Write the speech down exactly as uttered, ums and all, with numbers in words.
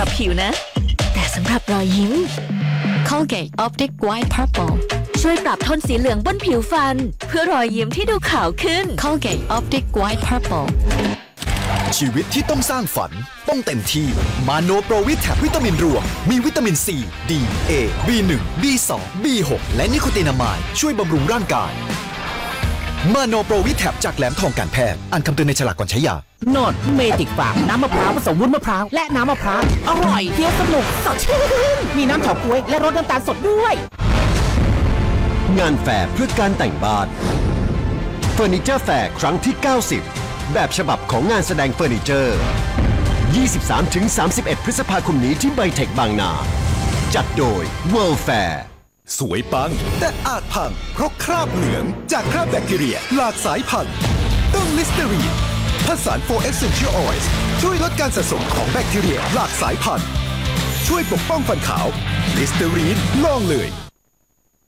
รับผิวนะแต่สำหรับรอยยิ้ม Colgate Optic White Purple ช่วยปรับโทนสีเหลืองบนผิวฟัน เพื่อรอยยิ้มที่ดูขาวขึ้น Colgate Optic White Purple ชีวิตที่ต้องสร้างฝันต้องเต็มที่มาโนโปรวิทแทบวิตามินรวมมีวิตามินซี ดี เอ บี หนึ่ง บี สอง บี หก และนิโคตินามายด์ช่วยบำรุงร่างกายมาโนโปรวิทแทบจากแหลมทองการแพทย์อ่านคำเตือนในฉลากก่อนใช้ยาโนดเมจิกฟาร์มน้ำมะพร้าวผสมวุ้นมะพร้าวและน้ำมะพร้าวอร่อยเคี้ยวสนุกสดชื่นมีน้ำเฉาก๊วยและรสน้ำตาลสดด้วยงานแฟร์เพื่อการแต่งบ้านเฟอร์นิเจอร์แฟร์ครั้งที่ เก้าสิบ แบบฉบับของงานแสดงเฟอร์นิเจอร์ ยี่สิบสามถึงสามสิบเอ็ด พฤษภาคมนี้ที่ไบเทคบางนาจัดโดย World Fair สวยปังแต่อาจพังเพราะคราบเหลืองจากคราบแบคทีเรียหลากสายพันธุ์ต้องลิสเตอรีนผสาน โฟร์ Essential Oils ช่วยลดการสะสมของแบคทีเรียหลากสายพันธุ์ช่วยปกป้องฟันขาวลิสเตอรีนลองเลย